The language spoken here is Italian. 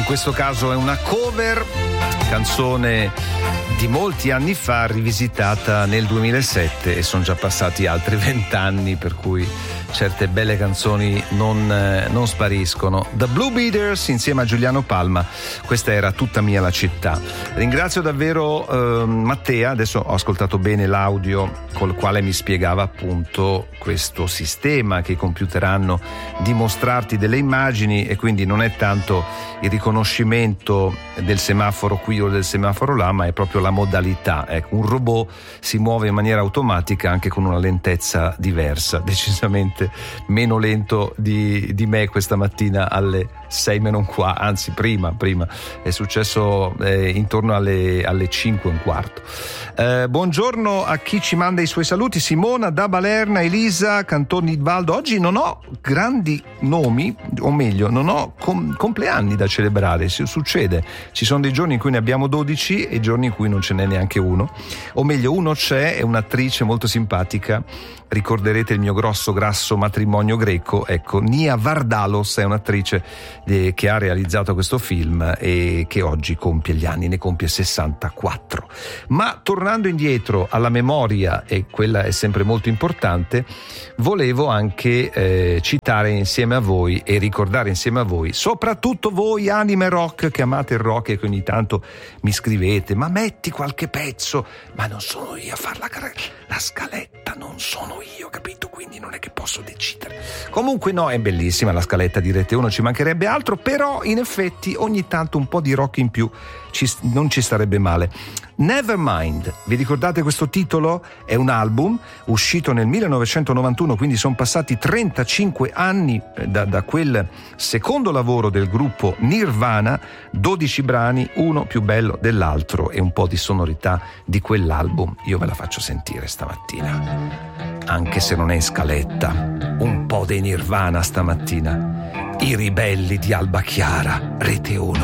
questo caso è una cover, canzone di molti anni fa, rivisitata nel 2007, e sono già passati altri 20 anni, per cui certe belle canzoni non spariscono. The Blue Beaters insieme a Giuliano Palma, questa era Tutta mia la città. Ringrazio davvero Mattea, adesso ho ascoltato bene l'audio col quale mi spiegava appunto questo sistema che i computer hanno di mostrarti delle immagini, e quindi non è tanto il riconoscimento del semaforo qui o del semaforo là, ma è proprio la modalità. Ecco, un robot si muove in maniera automatica, anche con una lentezza diversa, decisamente meno lento di me questa mattina alle 6 meno un quarto, anzi prima è successo intorno alle 5 e un quarto. Buongiorno a chi ci manda i suoi saluti: Simona da Balerna, Elisa, Cantoni Valdo. Oggi non ho grandi nomi, o meglio non ho compleanni da celebrare. Succede, ci sono dei giorni in cui ne abbiamo 12 e giorni in cui non ce n'è neanche uno, o meglio uno c'è, è un'attrice molto simpatica, ricorderete il mio grasso matrimonio greco. Ecco, Nia Vardalos è un'attrice che ha realizzato questo film e che oggi compie gli anni, ne compie 64. Ma tornando indietro alla memoria, e quella è sempre molto importante, volevo anche citare insieme a voi e ricordare insieme a voi, soprattutto voi anime rock che amate il rock e che ogni tanto mi scrivete: ma metti qualche pezzo. Ma non sono io a fare la scaletta, non sono io, capito? Quindi non è che posso decidere. Comunque no, è bellissima la scaletta di Rete 1, ci mancherebbe altro, però in effetti ogni tanto un po' di rock in più non ci starebbe male. Nevermind, vi ricordate questo titolo? È un album uscito nel 1991, quindi sono passati 35 anni da quel secondo lavoro del gruppo Nirvana, 12 brani, uno più bello dell'altro, e un po' di sonorità di quell'album io ve la faccio sentire stamattina, anche se non è in scaletta. Un po' dei Nirvana stamattina, i ribelli di Alba Chiara, Rete 1.